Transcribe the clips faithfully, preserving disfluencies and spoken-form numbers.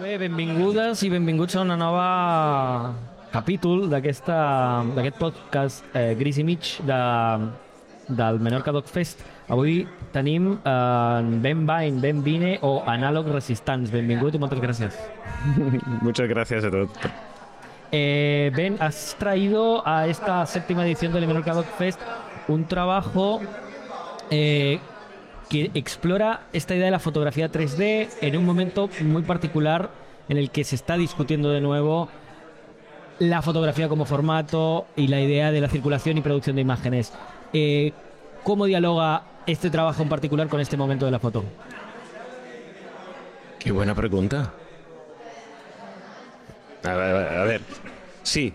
Bé, benvingudes i benvinguts a una nova capítol d'aquesta d'aquest podcast eh, Gris i mig de, del Menorca Dog Fest. Avui tenim eh, Ben Vine, Ben Vine o Anàlog Resistants. Benvingut i moltes gràcies. Muchas gracias a todos. Eh, Ben, has traído a esta séptima edición del Menorca Dog Fest un trabajo eh, que explora esta idea de la fotografía tres D en un momento muy particular en el que se está discutiendo de nuevo la fotografía como formato y la idea de la circulación y producción de imágenes. Eh, ¿Cómo dialoga este trabajo en particular con este momento de la foto? Qué buena pregunta. A ver, a ver. Sí.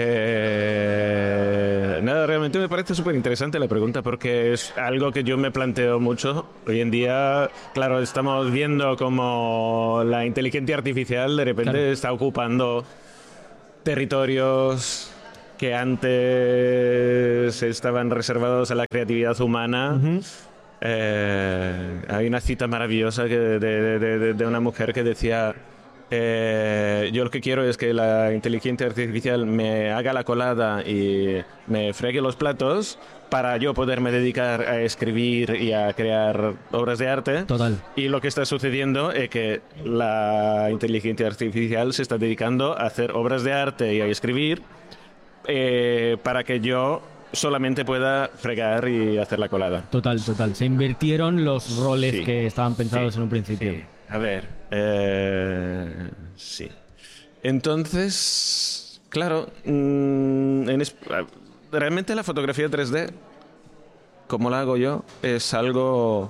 Eh, nada, realmente me parece súper interesante la pregunta porque es algo que yo me planteo mucho. Hoy en día, claro, estamos viendo como la inteligencia artificial de repente Claro. está ocupando territorios que antes estaban reservados a la creatividad humana. Uh-huh. Eh, hay una cita maravillosa que de, de, de, de una mujer que decía: eh, yo lo que quiero es que la inteligencia artificial me haga la colada y me fregue los platos para yo poderme dedicar a escribir y a crear obras de arte. Total. Y lo que está sucediendo es que la inteligencia artificial se está dedicando a hacer obras de arte y a escribir eh, para que yo solamente pueda fregar y hacer la colada. Total, total. Se invirtieron los roles Sí. que estaban pensados Sí, en un principio. sí. A ver, eh, sí. Entonces, claro, mmm, en es- realmente la fotografía tres D, como la hago yo, es algo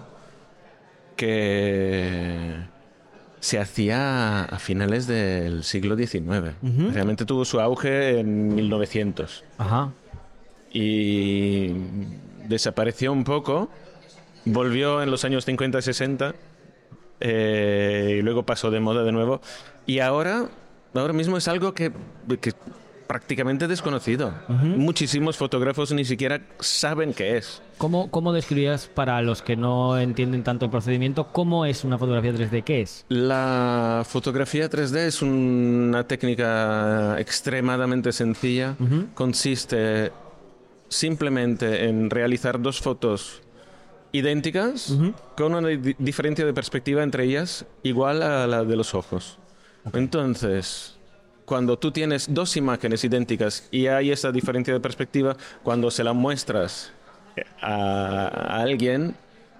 que se hacía a finales del siglo diecinueve. Ujú. Realmente tuvo su auge en mil novecientos Ajá. y desapareció un poco, volvió en los años cincuenta y sesenta. Eh, y luego pasó de moda de nuevo. Y ahora, ahora mismo es algo que, que prácticamente desconocido. Ujú. Muchísimos fotógrafos ni siquiera saben qué es. ¿Cómo, ¿Cómo describirías, para los que no entienden tanto el procedimiento, cómo es una fotografía tres D? ¿Qué es? La fotografía tres D es una técnica extremadamente sencilla. Ujú. Consiste simplemente en realizar dos fotos idénticas, Ujú. con una di- diferencia de perspectiva entre ellas igual a la de los ojos. Entonces, cuando tú tienes dos imágenes idénticas y hay esa diferencia de perspectiva, cuando se la muestras a, a alguien,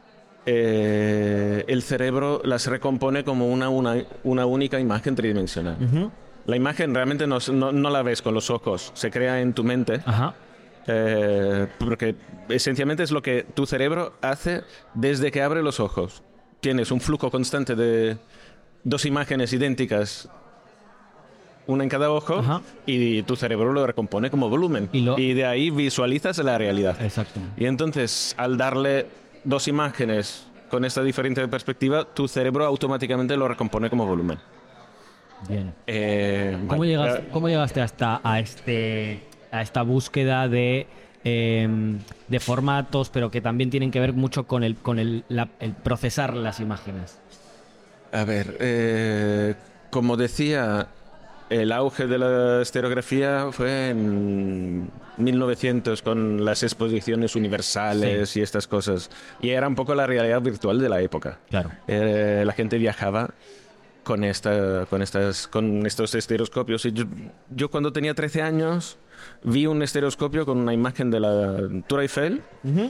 eh, el cerebro las recompone como una, una, una única imagen tridimensional. Ujú. La imagen realmente no, no, no la ves con los ojos, se crea en tu mente. Ajá. Eh, porque esencialmente es lo que tu cerebro hace desde que abre los ojos. Tienes un flujo constante de dos imágenes idénticas, una en cada ojo, Ajá. y tu cerebro lo recompone como volumen. Y lo- de ahí visualizas la realidad. Exacto. Y entonces, al darle dos imágenes con esta diferencia de perspectiva, tu cerebro automáticamente lo recompone como volumen. Bien. Eh, ¿Cómo vale. llegaste, cómo llegaste hasta a este a esta búsqueda de eh, de formatos, pero que también tienen que ver mucho con el con el, la- el procesar las imágenes? A ver, eh, como decía, el auge de la estereografía fue en mil novecientos con las exposiciones universales Sí. y estas cosas. Y era un poco la realidad virtual de la época. Claro. Eh, la gente viajaba con, esta, con, estas, con estos estereoscopios. Y yo, yo cuando tenía trece años vi un estereoscopio con una imagen de la Tour Eiffel. Ujú.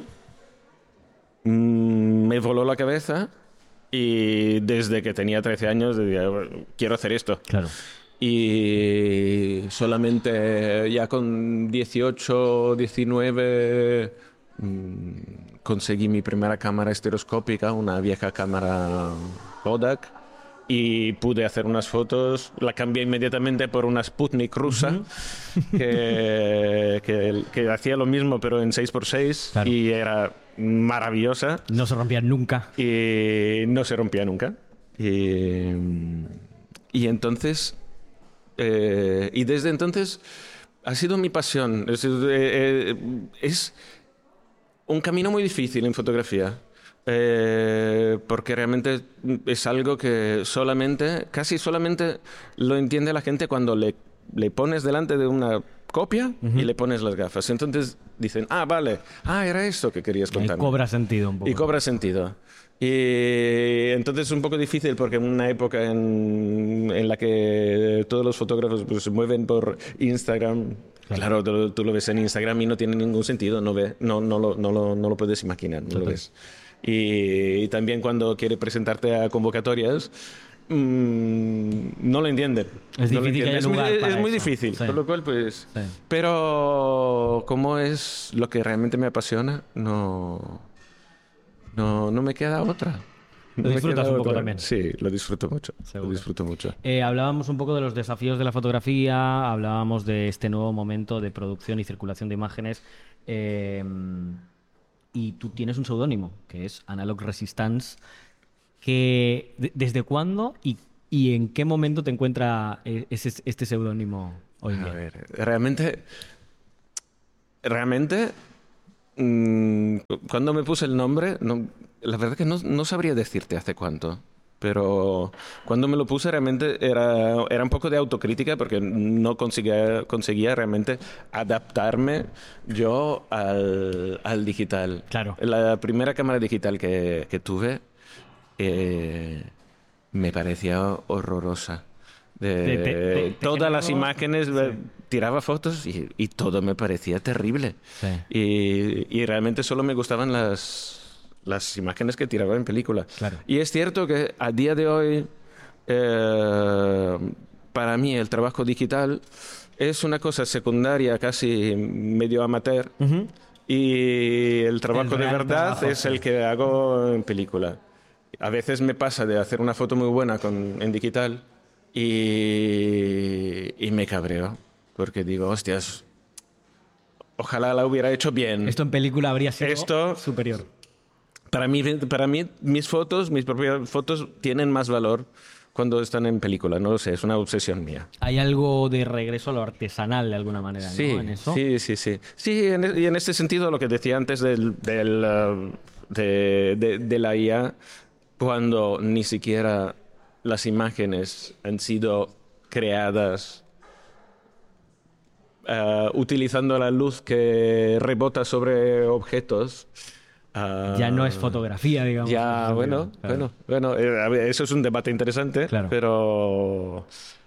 Mm, me voló la cabeza y desde que tenía trece años decía, quiero hacer esto. Claro. Y solamente ya con dieciocho, diecinueve mm, conseguí mi primera cámara estereoscópica, una vieja cámara Kodak, y pude hacer unas fotos. La cambié inmediatamente por una Sputnik rusa, que, que, que hacía lo mismo pero en seis por seis, Claro. y era maravillosa No se rompían nunca. y no se rompía nunca. Y, y entonces, eh, y desde entonces ha sido mi pasión. Es, eh, eh, es un camino muy difícil en fotografía, Eh, porque realmente es algo que solamente, casi solamente lo entiende la gente cuando le, le pones delante de una copia Ujú. y le pones las gafas. Entonces dicen, ah, vale, ah, era eso que querías Ahí contarme. cobra sentido un poco. Y cobra sentido. Y entonces es un poco difícil porque en una época en, en la que todos los fotógrafos pues, se mueven por Instagram, claro, tú, tú lo ves en Instagram y no tiene ningún sentido, no, ve, no, no, lo, no, lo, no lo puedes imaginar, no lo ves. Y, y también cuando quiere presentarte a convocatorias, mmm, no lo entienden. Es no lo difícil que haya entienden. lugar Es muy, para es muy eso. difícil, Sí. con lo cual pues... Sí. Pero como es lo que realmente me apasiona, no, no, no me queda otra. No Lo me disfrutas queda un poco otra. también. Sí, lo disfruto mucho. Seguro. Lo disfruto mucho. Eh, hablábamos un poco de los desafíos de la fotografía, hablábamos de este nuevo momento de producción y circulación de imágenes. eh, y tú tienes un seudónimo, que es Analog Resistance. Que, de- ¿Desde cuándo y, y en qué momento te encuentra eh, ese- este seudónimo hoy en A día? ver, realmente, realmente, mm, cuando me puse el nombre, no, la verdad que no, no sabría decirte hace cuánto. Pero cuando me lo puse realmente era, era un poco de autocrítica porque no conseguía, conseguía realmente adaptarme yo al, al digital. Claro. La primera cámara digital que, que tuve eh, me parecía horrorosa. De, Te- te- te- te todas las generó- imágenes, Sí. tiraba fotos y, y todo me parecía terrible. Sí. Y, y realmente solo me gustaban las, las imágenes que tiraba en película. Claro. Y es cierto que a día de hoy, eh, para mí el trabajo digital es una cosa secundaria, casi medio amateur. Ujú. Y el trabajo El de real verdad trabajo, es sí. el que hago en película. A veces me pasa de hacer una foto muy buena con, en digital y, y me cabreo. Porque digo, hostias, ojalá la hubiera hecho bien. Esto en película habría sido Esto- superior. Para mí, para mí, mis fotos, mis propias fotos, tienen más valor cuando están en película. No lo sé, es una obsesión mía. Hay algo de regreso a lo artesanal de alguna manera, ¿no? Sí, En eso. sí, sí, sí. Sí, en, e- y en este sentido, lo que decía antes del, del, uh, de, de- de la I A, cuando ni siquiera las imágenes han sido creadas uh, utilizando la luz que rebota sobre objetos. uh, Ya no es fotografía, digamos. en Ya, ese bueno, sentido. Claro. bueno, bueno, eh, a ver, eso es un debate interesante, Claro. pero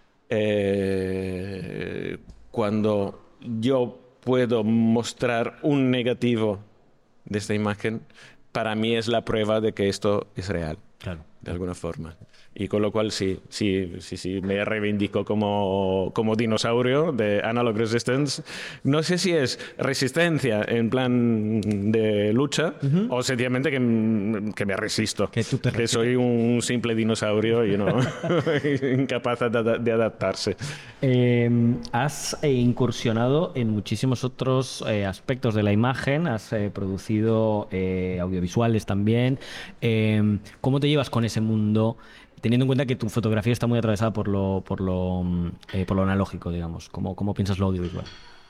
eh, cuando yo puedo mostrar un negativo de esta imagen, para mí es la prueba de que esto es real, Claro. de alguna forma. Y con lo cual sí, sí, sí, sí, me reivindico como, como dinosaurio de Analog Resistance. No sé si es resistencia en plan de lucha o sencillamente que, m- que me resisto. Que tú te que soy un simple dinosaurio y no incapaz de, ada- de adaptarse. Eh, has eh, incursionado en muchísimos otros eh, aspectos de la imagen, has eh, producido eh, audiovisuales también. Eh, ¿cómo te llevas con ese mundo? Teniendo en cuenta que tu fotografía está muy atravesada por lo, por lo, mm, eh, por lo analógico, digamos. ¿Cómo, cómo piensas lo audiovisual?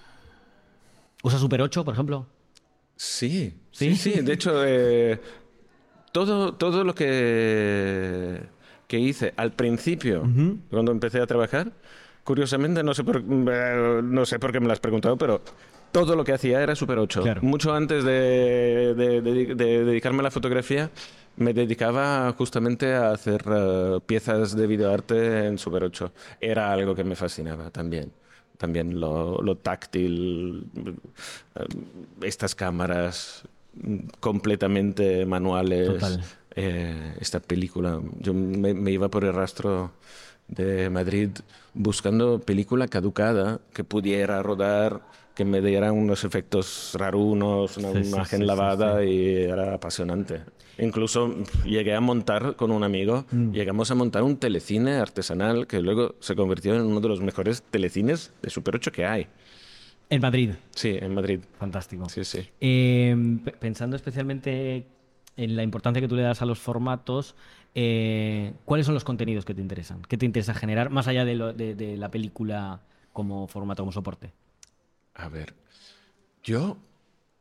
¿Usas Super ocho, por ejemplo? Sí, ¿Sí? sí, sí. De hecho, eh, todo, todo lo que, que hice al principio, Ujú. cuando empecé a trabajar, curiosamente, no sé por, eh, no sé por qué me lo has preguntado, pero todo lo que hacía era Super ocho. Claro. Mucho antes de, de- de- de dedicarme a la fotografía, me dedicaba justamente a hacer eh, piezas de videoarte en Super ocho. Era algo que me fascinaba también. También lo, lo táctil, eh, estas cámaras mm, completamente manuales. Total. Eh, esta película, yo me, me iba por el rastro de Madrid buscando película caducada que pudiera rodar, que me diera unos efectos rarunos, una Sí, sí, imagen sí, sí, lavada sí. y era apasionante. Incluso pf, llegué a montar con un amigo, Mm. llegamos a montar un telecine artesanal que luego se convirtió en uno de los mejores telecines de Super ocho que hay. En Madrid. Sí, en Madrid. Fantástico. Sí, sí. Eh, pe- pensando especialmente en la importancia que tú le das a los formatos, eh, ¿cuáles son los contenidos que te interesan? ¿Qué te interesa generar más allá de, lo- de- de la película como formato, como soporte? A ver, yo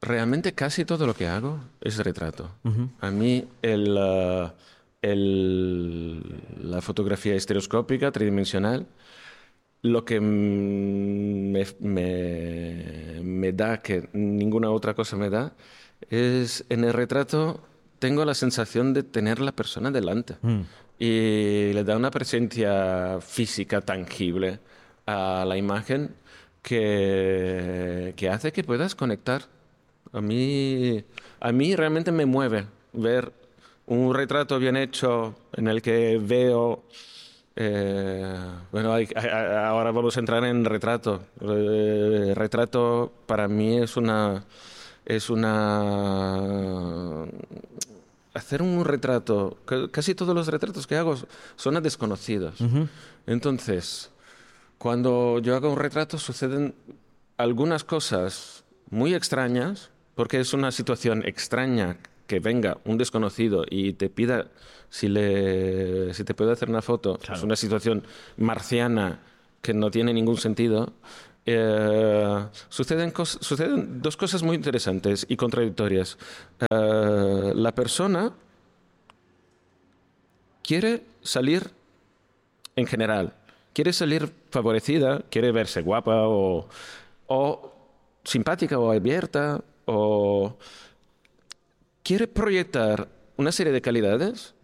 realmente casi todo lo que hago es retrato. Uh-huh. A mí el, uh, el, la fotografía estereoscópica, tridimensional, lo que me, me, me da, que ninguna otra cosa me da, es en el retrato tengo la sensación de tener la persona delante. Mm. Y le da una presencia física tangible a la imagen que, que hace que puedas conectar. A mí, a mí realmente me mueve ver un retrato bien hecho en el que veo... Eh, bueno, hay, hay, ahora vamos a entrar en retrato. Eh, retrato para mí es una... Es una... Hacer un retrato... Casi todos los retratos que hago son a desconocidos. Uh-huh. Entonces, cuando yo hago un retrato suceden algunas cosas muy extrañas, porque es una situación extraña que venga un desconocido y te pida si, le, si te puede hacer una foto. Claro. Es una situación marciana que no tiene ningún sentido. Eh, suceden, cos- suceden dos cosas muy interesantes y contradictorias. Eh, la persona quiere salir, en general, quiere salir favorecida, quiere verse guapa o, o simpática o abierta, o quiere proyectar una serie de calidades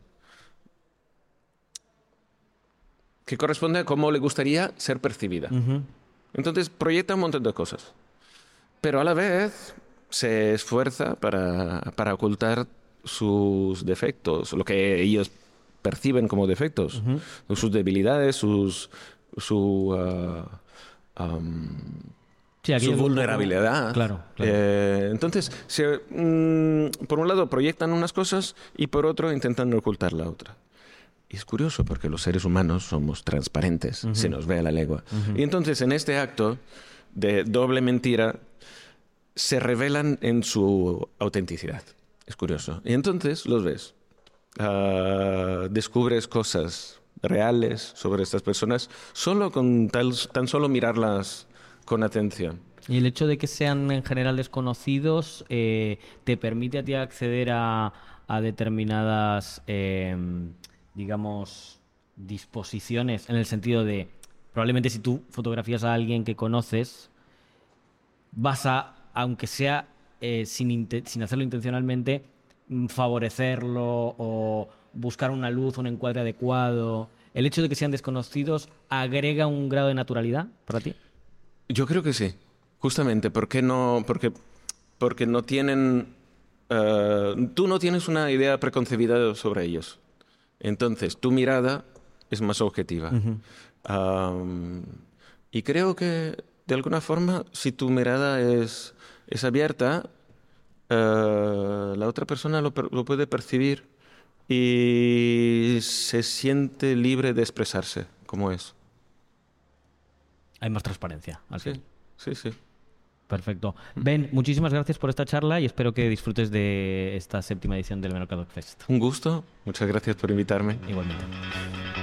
que corresponde a cómo le gustaría ser percibida. Uh-huh. Entonces proyecta un montón de cosas, pero a la vez se esfuerza para, para ocultar sus defectos, lo que ellos perciben como defectos, uh-huh. sus debilidades, sus, su, uh, um, sí, su vulnerabilidad. Poco... Claro, claro. Eh, entonces, se, mm, por un lado proyectan unas cosas y por otro intentan ocultar la otra. Y es curioso porque los seres humanos somos transparentes, uh-huh. se nos ve a la legua. Uh-huh. Y entonces en este acto de doble mentira se revelan en su autenticidad. Es curioso. Y entonces los ves. Uh, descubres cosas reales sobre estas personas solo con tal, tan solo mirarlas con atención. Y el hecho de que sean en general desconocidos eh, te permite a ti acceder a, a determinadas... Eh, digamos, disposiciones, en el sentido de, probablemente si tú fotografías a alguien que conoces, vas a, aunque sea eh, sin, inte- sin hacerlo intencionalmente, favorecerlo o buscar una luz, un encuadre adecuado. ¿El hecho de que sean desconocidos agrega un grado de naturalidad para ti? Yo creo que sí, justamente, porque no, porque, porque no tienen, uh, tú no tienes una idea preconcebida sobre ellos. Entonces, tu mirada es más objetiva. Uh-huh. Um, y creo que, de alguna forma, si tu mirada es, es abierta, uh, la otra persona lo, lo puede percibir y se siente libre de expresarse como es. Hay más transparencia. Así. Sí, sí, sí. Perfecto. Ben, muchísimas gracias por esta charla y espero que disfrutes de esta séptima edición del Menorca Doc Fest. Un gusto. Muchas gracias por invitarme. Igualmente.